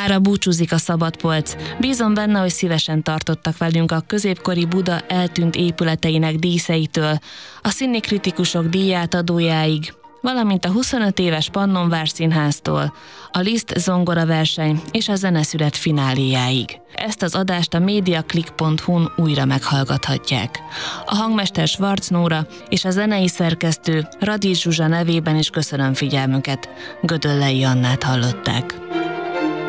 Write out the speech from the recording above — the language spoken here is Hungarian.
Mára búcsúzik a szabadpolc. Bízom benne, hogy szívesen tartottak velünk a középkori Buda eltűnt épületeinek díszeitől, a színikritikusok díjátadójáig, valamint a 25 éves Pannonvár Színháztól, a Liszt zongoraverseny és a zeneszület fináléjáig. Ezt az adást a mediaclick.hu-n újra meghallgathatják. A hangmester Schwarz Nóra és a zenei szerkesztő Radics Zsuzsa nevében is köszönöm figyelmüket. Gödöllei Annát hallották.